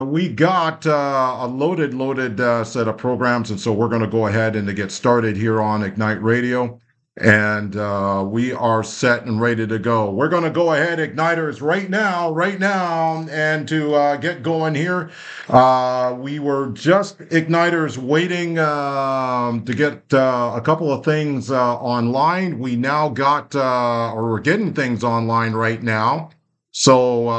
We got a loaded set of programs, and so we're going to go ahead and to get started here on Ignite Radio. And we are set and ready to go. We're going to go ahead, Igniters, right now, and to get going here. We were just, Igniters, waiting to get a couple of things online. We now got, or we're getting things online right now. So,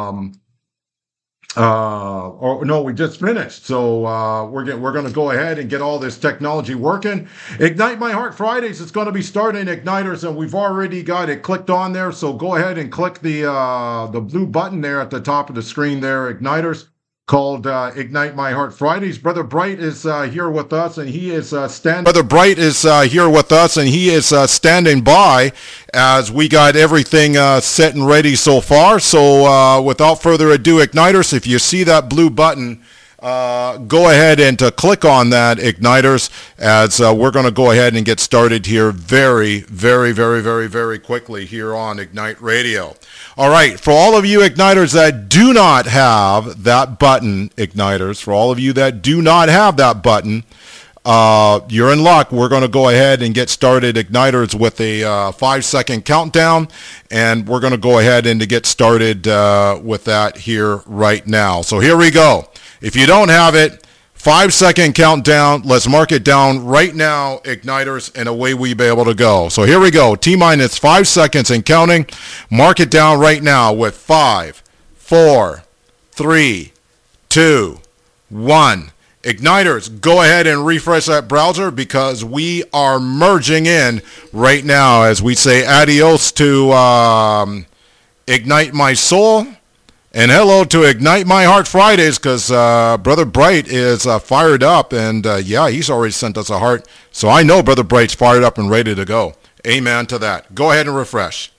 or no, we just finished. So we're going to go ahead and get all this technology working. Ignite My Heart Fridays is going to be starting, Igniters, and we've already got it clicked on there. So go ahead and click the blue button there at the top of the screen there, Igniters, called Ignite My Heart Fridays. Brother Bright is here with us, and he is standing. Brother Bright is here with us, and he is standing by as we got everything set and ready so far. So without further ado, Igniters, if you see that blue button, go ahead and click on that, Igniters, as we're going to go ahead and get started here very quickly here on Ignite Radio. All right, for all of you Igniters that do not have that button, Igniters, for all of you that do not have that button, you're in luck. We're going to go ahead and get started, Igniters, with a 5-second countdown, and we're going to go ahead and to get started with that here right now. So here we go. If you don't have it, 5-second countdown. Let's mark it down right now, Igniters, and away we be able to go. So here we go. T-minus 5 seconds and counting. Mark it down right now with 5, 4, 3, 2, 1. Igniters, go ahead and refresh that browser because we are merging in right now as we say adios to Ignite My Soul. And hello to Ignite My Heart Fridays, because Brother Bright is fired up, and yeah, he's already sent us a heart. So I know Brother Bright's fired up and ready to go. Amen to that. Go ahead and refresh.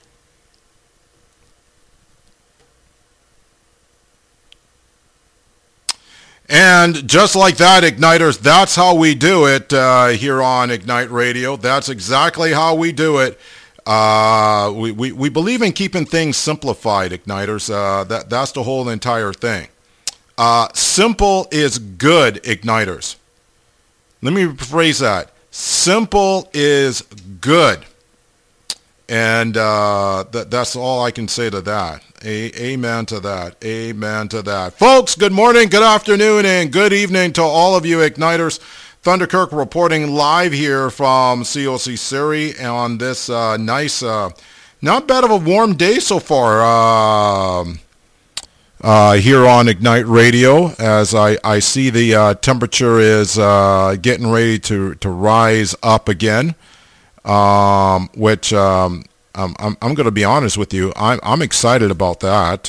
And just like that, Igniters, that's how we do it here on Ignite Radio. That's exactly how we do it. We believe in keeping things simplified, Igniters. That's the whole entire thing. Simple is good, Igniters. Let me rephrase that. Simple is good. And that's all I can say to that. Amen to that. Amen to that. Folks, good morning, good afternoon, and good evening to all of you Igniters. Thunderkirk reporting live here from COC Surrey on this nice, not bad of a warm day so far here on Ignite Radio, as I see the temperature is getting ready to rise up again, which I'm going to be honest with you, I'm excited about that.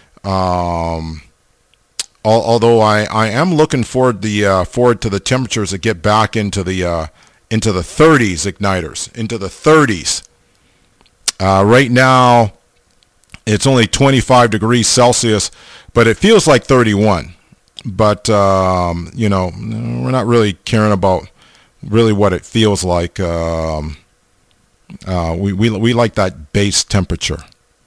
Although I am looking forward to the temperatures that get back into the 30s, Igniters, into the 30s. Right now, it's only 25 degrees Celsius, but it feels like 31. But you know, we're not really caring about really what it feels like. We like that base temperature.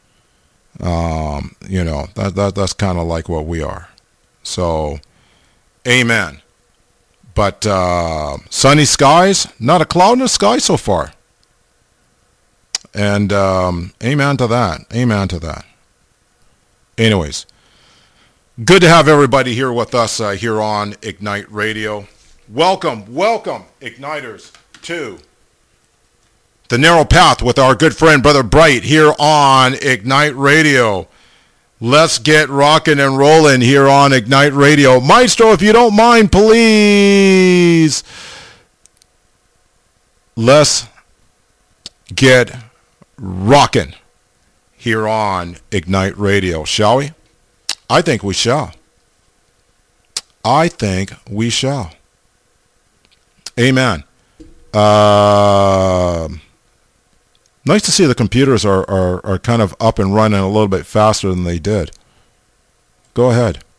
You know, that's kind of like what we are. So, amen. But sunny skies, not a cloud in the sky so far. And amen to that. Amen to that. Anyways, good to have everybody here with us here on Ignite Radio. Welcome, Igniters, to The Narrow Path with our good friend Brother Bright here on Ignite Radio. Let's get rocking and rolling here on Ignite Radio. Maestro, if you don't mind, please. Let's get rocking here on Ignite Radio, shall we? I think we shall. I think we shall. Amen. Nice to see the computers are kind of up and running a little bit faster than they did. Go ahead.